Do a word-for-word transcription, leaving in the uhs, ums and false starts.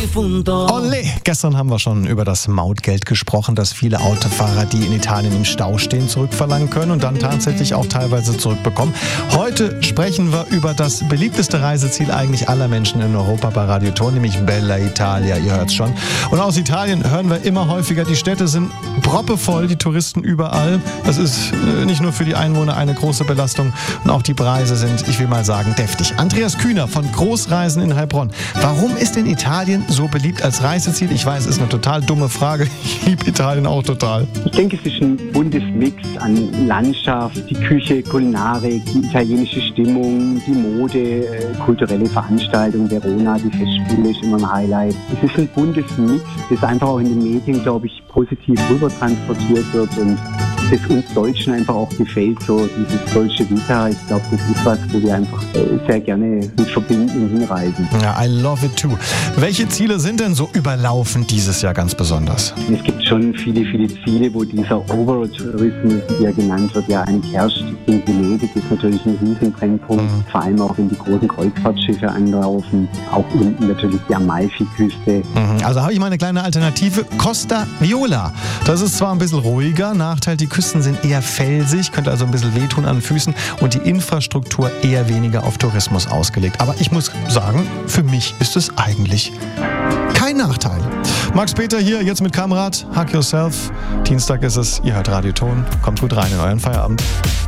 difunto. Olé! Gestern haben wir schon über das Mautgeld gesprochen, das viele Autofahrer, die in Italien im Stau stehen, zurückverlangen können und dann tatsächlich auch teilweise zurückbekommen. Heute sprechen wir über das beliebteste Reiseziel eigentlich aller Menschen in Europa bei Radio Tor, nämlich Bella Italia, ihr hört's schon. Und aus Italien hören wir immer häufiger, die Städte sind proppevoll, die Touristen überall. Das ist äh, nicht nur für die Einwohner eine große Belastung und auch die Preise sind, ich will mal sagen, deftig. Andreas Kühner von Großreisen in Heilbronn. Warum ist denn Italien so beliebt als Reiseziel? Ich weiß, es ist eine total dumme Frage. Ich liebe Italien auch total. Ich denke, es ist ein buntes Mix an Landschaft, die Küche, Kulinarik, die italienische Stimmung, die Mode, äh, kulturelle Veranstaltungen, Verona, die Festspiele ist immer ein Highlight. Es ist ein buntes Mix, das einfach auch in den Medien, glaube ich, positiv rüber transportiert wird und das uns Deutschen einfach auch gefällt, so dieses Dolce Vita. Ich glaube, das ist was, wo wir einfach äh, sehr gerne mit verbinden und hinreisen. Ja, I love it too. Welche Ziele sind denn so überlaufen dieses Jahr ganz besonders? Es gibt schon viele, viele Ziele, wo dieser Overtourismus, wie er genannt wird, ja eigentlich herrscht. In Venedig ist natürlich ein Riesenbrennpunkt, mhm. vor allem auch wenn die großen Kreuzfahrtschiffe anlaufen. Auch unten natürlich die Amalfiküste. Mhm. Also habe ich mal eine kleine Alternative. Costa Viola. Das ist zwar ein bisschen ruhiger, Nachteil, die Küsten sind eher felsig, könnte also ein bisschen wehtun an den Füßen und die Infrastruktur eher weniger auf Tourismus ausgelegt. Aber ich muss sagen, für mich ist es eigentlich kein Nachteil. Max Peter hier, jetzt mit Kamerad, Hug Yourself. Dienstag ist es, ihr hört Radio Ton. Kommt gut rein in euren Feierabend.